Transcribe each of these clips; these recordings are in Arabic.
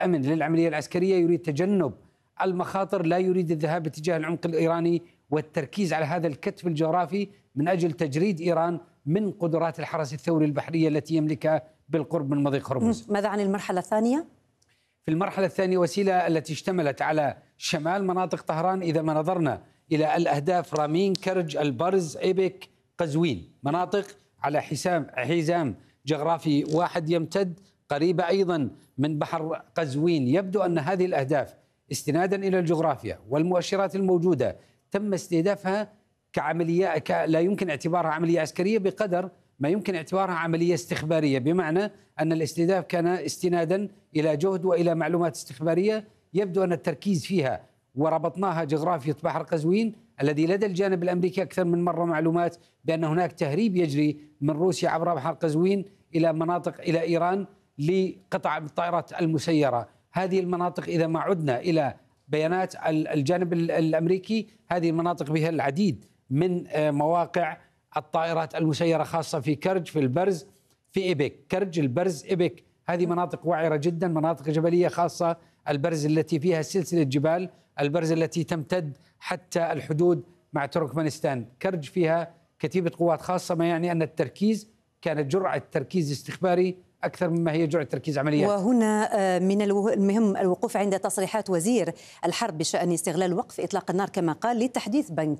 أمن للعملية العسكرية، يريد تجنب المخاطر، لا يريد الذهاب باتجاه العمق الإيراني والتركيز على هذا الكتف الجغرافي من أجل تجريد إيران من قدرات الحرس الثوري البحرية التي يملكها بالقرب من مضيق هرمز. ماذا عن المرحلة الثانية؟ في المرحلة الثانية وسيلة التي اشتملت على شمال مناطق طهران. إذا ما نظرنا إلى الأهداف رامين، كرج، البرز، إيبك، قزوين، مناطق على حزام جغرافي واحد يمتد قريبة أيضا من بحر قزوين. يبدو أن هذه الأهداف استنادا إلى الجغرافيا والمؤشرات الموجودة تم استهدافها كعملية لا يمكن اعتبارها عملية عسكرية بقدر ما يمكن اعتبارها عملية استخبارية، بمعنى أن الاستهداف كان استنادا إلى جهد وإلى معلومات استخبارية. يبدو أن التركيز فيها وربطناها جغرافية بحر قزوين الذي لدى الجانب الأمريكي أكثر من مرة معلومات بأن هناك تهريب يجري من روسيا عبر بحر قزوين إلى مناطق إلى إيران لقطع الطائرات المسيرة. هذه المناطق إذا ما عدنا إلى بيانات الجانب الأمريكي، هذه المناطق بها العديد من مواقع الطائرات المسيرة، خاصة في كرج، في البرز، في إيبك. كرج، البرز، إيبك، هذه مناطق وعرة جدا، مناطق جبلية، خاصة البرز التي فيها سلسلة جبال، البرز التي تمتد حتى الحدود مع تركمانستان. كرج فيها كتيبة قوات خاصة، ما يعني أن التركيز كانت جرعة تركيز استخباري أكثر مما هي جرعة تركيز عمليات. وهنا من المهم الوقوف عند تصريحات وزير الحرب بشأن استغلال وقف إطلاق النار كما قال لتحديث بنك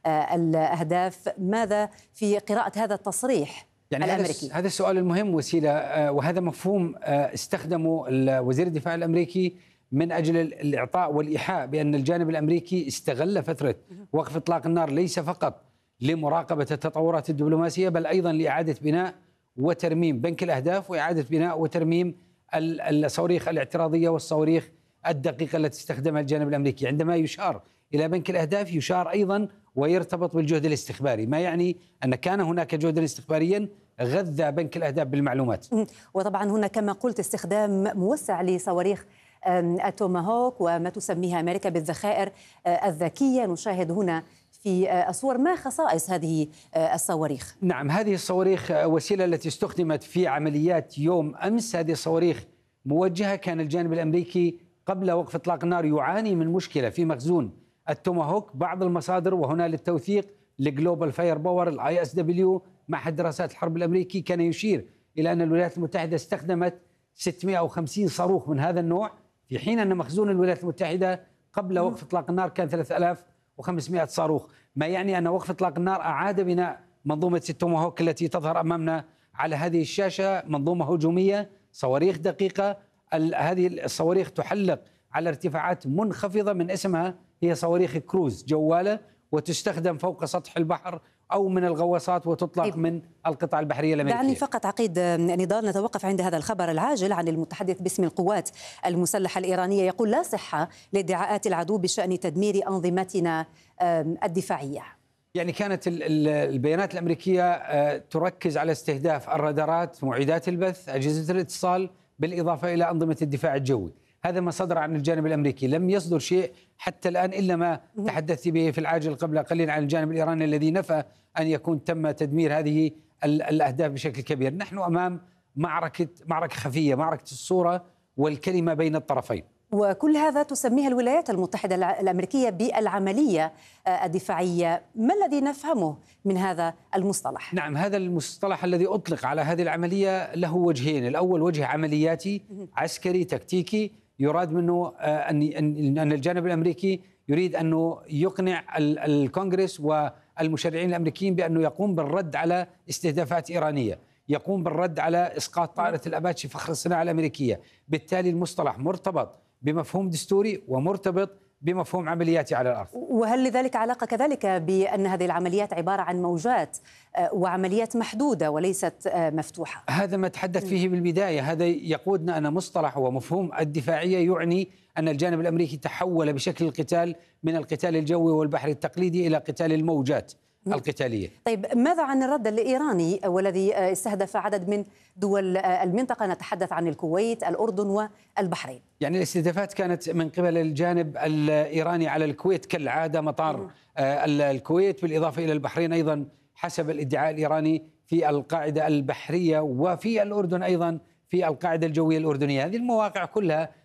الأهداف. ماذا في قراءة هذا التصريح يعني الأمريكي؟ هذا السؤال المهم وسيلة، وهذا مفهوم استخدمه وزير الدفاع الأمريكي من أجل الإعطاء والإيحاء بأن الجانب الأمريكي استغل فترة وقف إطلاق النار ليس فقط لمراقبة التطورات الدبلوماسية بل أيضا لإعادة بناء وترميم بنك الأهداف وإعادة بناء وترميم الصواريخ الاعتراضية والصواريخ الدقيقة التي استخدمها الجانب الأمريكي. عندما يشار إلى بنك الأهداف يشار أيضا ويرتبط بالجهد الاستخباري، ما يعني أن كان هناك جهدا استخباريا غذى بنك الأهداف بالمعلومات. وطبعا هنا كما قلت استخدام موسع لصواريخ التوماهوك وما تسميها أمريكا بالذخائر الذكية. نشاهد هنا في الصور ما خصائص هذه الصواريخ. نعم، هذه الصواريخ وسيلة التي استخدمت في عمليات يوم أمس. هذه الصواريخ موجهة. كان الجانب الأمريكي قبل وقف إطلاق النار يعاني من مشكلة في مخزون التوماهوك. بعض المصادر وهنا للتوثيق لجلوبال فاير باور ISW معهد دراسات الحرب الأمريكي كان يشير إلى أن الولايات المتحدة استخدمت 650 صاروخ من هذا النوع، في حين أن مخزون الولايات المتحدة قبل وقف إطلاق النار كان 3500 صاروخ، ما يعني أن وقف إطلاق النار أعاد بناء منظومة التوماهوك التي تظهر أمامنا على هذه الشاشة. منظومة هجومية، صواريخ دقيقة. هذه الصواريخ تحلق على ارتفاعات منخفضة، من اسمها هي صواريخ كروز جوالة، وتستخدم فوق سطح البحر أو من الغواصات وتطلق من القطع البحرية الأمريكية. دعني فقط عقيد نضال نتوقف عند هذا الخبر العاجل عن المتحدث باسم القوات المسلحة الإيرانية، يقول لا صحة لادعاءات العدو بشأن تدمير أنظمتنا الدفاعية. يعني كانت البيانات الأمريكية تركز على استهداف الرادارات، معيدات البث، أجهزة الاتصال، بالإضافة إلى أنظمة الدفاع الجوي. هذا ما صدر عن الجانب الأمريكي. لم يصدر شيء حتى الآن إلا ما تحدثت به في العاجل قبل قليل عن الجانب الإيراني الذي نفى أن يكون تم تدمير هذه الأهداف بشكل كبير. نحن أمام معركة خفية، معركة الصورة والكلمة بين الطرفين. وكل هذا تسميها الولايات المتحدة الأمريكية بالعملية الدفاعية. ما الذي نفهمه من هذا المصطلح؟ نعم، هذا المصطلح الذي أطلق على هذه العملية له وجهين. الأول وجه عملياتي عسكري تكتيكي، يراد منه أن الجانب الأمريكي يريد أنه يقنع الكونغرس والمشرعين الأمريكيين بأنه يقوم بالرد على استهدافات إيرانية، يقوم بالرد على إسقاط طائرة الأباتشي فخر الصناعة الأمريكية. بالتالي المصطلح مرتبط بمفهوم دستوري ومرتبط بمفهوم عملياتي على الأرض. وهل لذلك علاقة كذلك بأن هذه العمليات عبارة عن موجات وعمليات محدودة وليست مفتوحة؟ هذا ما تحدث فيه بالبداية. هذا يقودنا أن مصطلح ومفهوم الدفاعية يعني أن الجانب الأمريكي تحول بشكل القتال من القتال الجوي والبحري التقليدي إلى قتال الموجات القتالية. طيب ماذا عن الرد الإيراني والذي استهدف عدد من دول المنطقة؟ نتحدث عن الكويت، الأردن والبحرين. يعني الاستهدافات كانت من قبل الجانب الإيراني على الكويت كالعادة، مطار الكويت، بالإضافة إلى البحرين أيضا حسب الادعاء الإيراني في القاعدة البحرية، وفي الأردن أيضا في القاعدة الجوية الأردنية. هذه المواقع كلها